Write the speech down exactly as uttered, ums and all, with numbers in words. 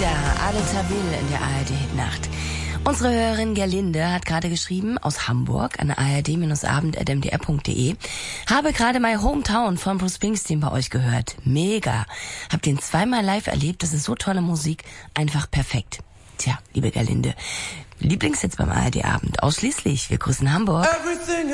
Wieder Aleta Will in der A R D-Nacht. Unsere Hörerin Gerlinde hat gerade geschrieben aus Hamburg an a r d abend at m d r punkt d e. Habe gerade My Hometown von Bruce Springsteen bei euch gehört. Mega. Hab den zweimal live erlebt. Das ist so tolle Musik. Einfach perfekt. Tja, liebe Gerlinde. Lieblingshits beim A R D-Abend. Ausschließlich. Wir grüßen Hamburg. Everything